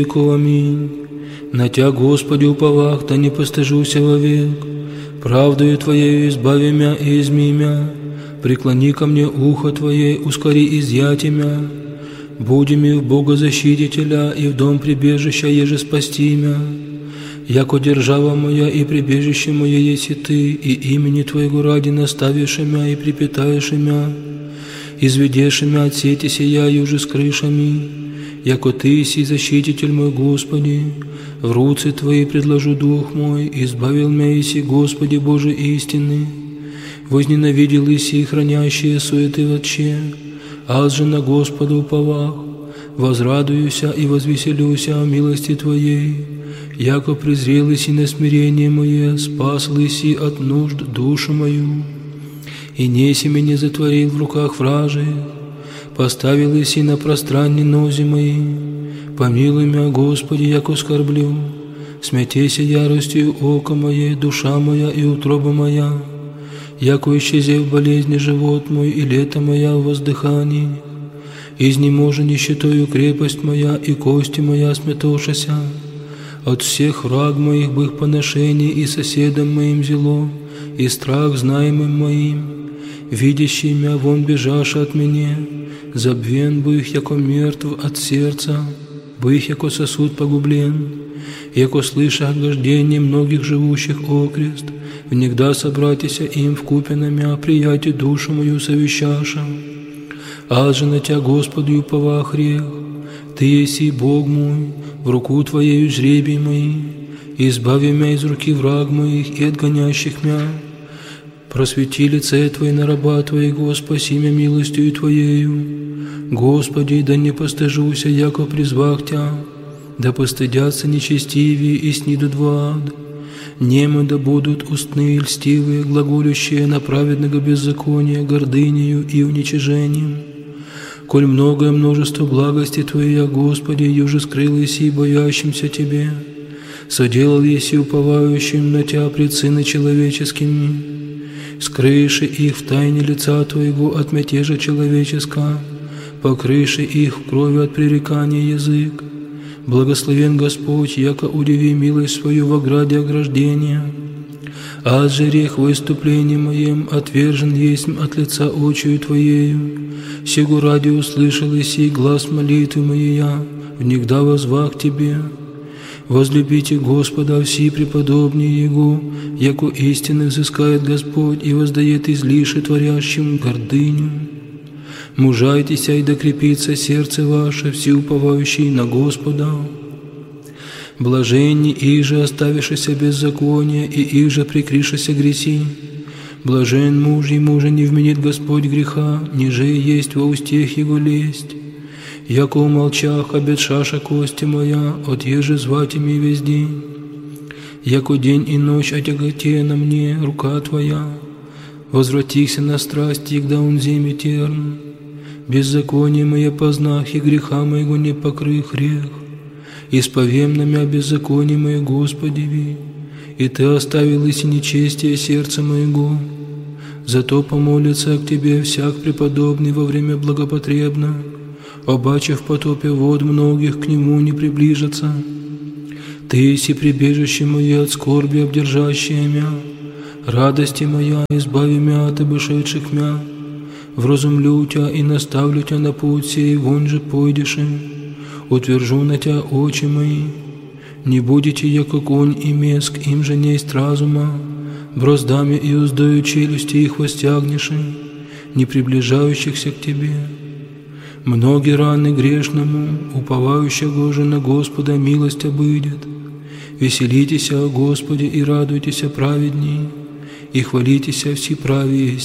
Аминь. На Тя, Господи, уповах, да не постыжуся вовек. Правдою Твоею избави мя и изми мя. Преклони ко мне ухо Твое, ускори изъятие мя. Буди ми в Бога защитителя и в дом прибежища, еже спасти мя. Яко держава моя и прибежище мое еси Ты, и имени Твоего ради наставишь мя и припитаешь мя. Изведешь мя от сети сия юже с крышами. Яко Ты си защититель мой, Господи, в руцы Твои предложу дух мой, избавил мя иси, Господи Боже истины. Возненавидел иси хранящие суеты вотче, аз же на Господа уповах, возрадуюся и возвеселюся о милости Твоей. Яко презрел иси на смирение мое, спас иси от нужд душу мою, и неси меня затворил в руках вражих. Поставил иси на пространне нози мои. Помилуй мя, Господи, яко скорблю. Смятейся яростью око мое, душа моя и утроба моя. Яко исчезев болезни живот мой и лето моя в воздыхании. Изнеможа нищетою крепость моя и кости моя смятошася. От всех враг моих бых поношений и соседом моим зело, и страх знаемым моим. Видящий мя вон бежаша от меня. Забвен бых, яко мертв от сердца, бых, яко сосуд погублен, яко слыша огождение многих живущих окрест, внегда собратися им вкупе на мя, приятие душу мою совещаша. Аз же на Тя, Господи, уповах грех, Ты еси Бог мой, в руку Твоею жребий мои, избави мя из руки враг моих и от гонящих мя. Просвети лице Твое на раба Твоего, спаси мя милостью Твоею. Господи, да не постыжуся, яко призвах Тя, да постыдятся нечестивые и снидут в ад. Немы да будут устные льстивые, глаголющие на праведного беззакония, гордынею и уничижением. Коль многое множество благости Твоей, Господи, юже скрыл еси боящимся Тебе, соделал еси уповающим на Тя пред сыны человеческими. Скрыши их в тайне лица Твоего от мятежа человеческого, покрыши их в крови от пререкания язык. Благословен Господь, яко удиви милость свою в ограде ограждения. Аз же рех выступлением моим отвержен есть от лица очию Твоею. Сего ради услышал еси глас молитвы моя, внегда возвах Тебе. Возлюбите Господа все преподобные Его, яко истины взыскает Господь и воздает излиши творящим гордыню. Мужайтеся и докрепится сердце ваше, все уповающие на Господа. Блаженни их же оставившися беззакония, и их же прикришися греси. Блажен муж, ему же не вменит Господь греха, ниже есть во устех его лесть. Яко умолчах обетшаша кости моя, от еже звать ими весь день. Яко день и ночь отяготе на мне рука Твоя, возвратихся на страсть, егда он земе терн. Беззаконие мое познах, и греха моего не покрых грех. Исповем на мя беззаконие мое, Господи, ви, и Ты оставил иси нечестие сердца моего. Зато помолится к Тебе всяк преподобный во время благопотребно, обаче в потопе вод многих к Нему не приближатся. Ты еси прибежище мое от скорби обдержащее мя, радости моя, избави мя от обошедших мя. Вразумлю Тя и наставлю Тя на путь сей, вон же пойдешь им, утвержу на Тя очи мои. Не будете, яко конь и меск, им же несть разума, броздами и уздою челюсти их востягнешь, не приближающихся к Тебе. Многие раны грешному, уповающего же на Господа милость обыдет. Веселитесь о Господе и радуйтесь праведней, и хвалитесь все правее.